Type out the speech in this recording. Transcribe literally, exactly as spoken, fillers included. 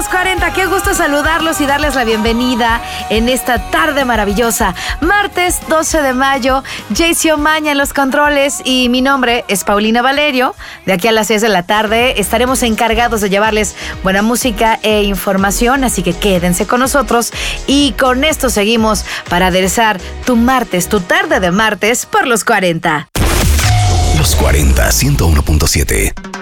los cuarenta, qué gusto saludarlos y darles la bienvenida en esta tarde maravillosa. Martes doce de mayo, Jaycee Omaña en los controles y mi nombre es Paulina Valerio. De aquí a las seis de la tarde estaremos encargados de llevarles buena música e información, así que quédense con nosotros y con esto seguimos para aderezar tu martes, tu tarde de martes por los cuarenta. Los cuarenta, ciento uno punto siete.